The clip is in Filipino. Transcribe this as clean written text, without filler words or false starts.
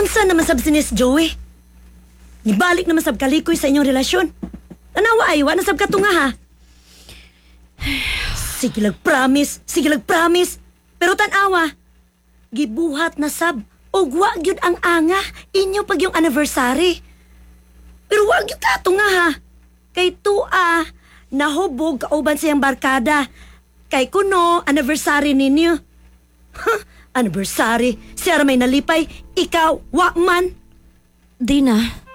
Unsa naman sab sinis Joey? Nibalik naman sab kalikoy sa inyong relasyon. Tanawa ay, wa na sab katunga ha. Sige lag promise. Pero tanawa, gibuhat na sab og wa gyud ang anga inyo pag yung anniversary. Pero wa gyud katunga ha. Kay tua, nahubog kauban siyang barkada. Kay kuno, anniversary ninyo. Anniversary, siya may nalipay, ikaw, wa man. Dina,